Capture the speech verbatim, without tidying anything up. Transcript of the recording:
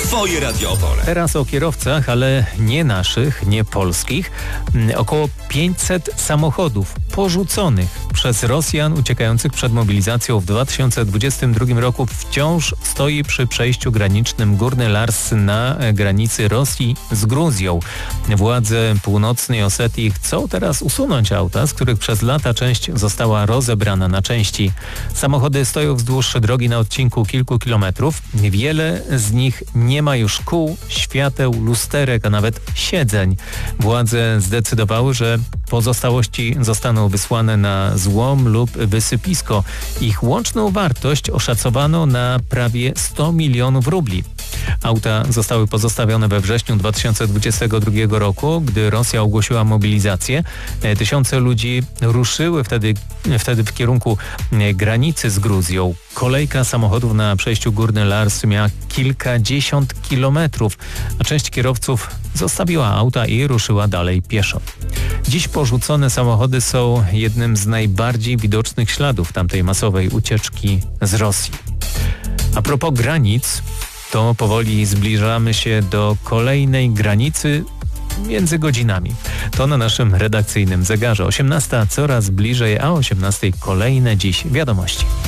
Twoje Radio Opole. Teraz o kierowcach, ale nie naszych, nie polskich. Około pięćset samochodów porzuconych przez Rosjan uciekających przed mobilizacją w dwa tysiące dwudziestym drugim roku wciąż stoi przy przejściu granicznym Górny Lars na granicy Rosji z Gruzją. Władze północnej Osetii chcą teraz usunąć auta, z których przez lata część została rozebrana na części. Samochody stoją wzdłuż drogi na odcinku kilku kilometrów. Wiele z nich nie ma już kół, świateł, lusterek, a nawet siedzeń. Władze zdecydowały, że pozostałości zostaną wysłane na złom lub wysypisko. Ich łączną wartość oszacowano na prawie sto milionów rubli. Auta zostały pozostawione we wrześniu dwa tysiące dwudziestego drugiego roku, gdy Rosja ogłosiła mobilizację. Tysiące ludzi ruszyły wtedy, wtedy w kierunku granicy z Gruzją. Kolejka samochodów na przejściu Górny Lars miała kilkadziesiąt kilometrów, a część kierowców zostawiła auta i ruszyła dalej pieszo. Dziś porzucone samochody są jednym z najbardziej widocznych śladów tamtej masowej ucieczki z Rosji. A propos granic, to powoli zbliżamy się do kolejnej granicy między godzinami. To na naszym redakcyjnym zegarze. osiemnasta coraz bliżej, a o osiemnastej kolejne dziś wiadomości.